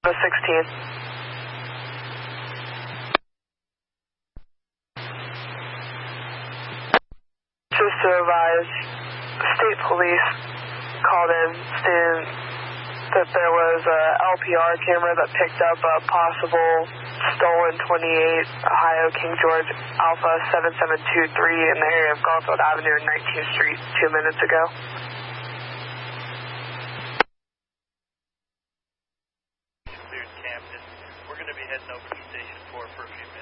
The 16. Just to advise, state police called in stating that there was a LPR camera that picked up a possible stolen 28 Ohio King George Alpha 7723 in the area of Garfield Avenue and 19th Street 2 minutes ago. Cleared Camden. We're going to be heading over to Station 4 for a few minutes.